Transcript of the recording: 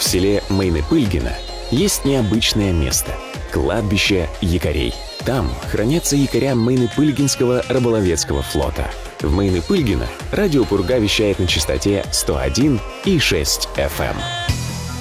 В селе Мейны-Пыльгино есть необычное место – кладбище якорей. Там хранятся якоря Мейны-Пыльгинского рыболовецкого флота. В Мейны-Пыльгино радио Пурга вещает на частоте 101,6 FM.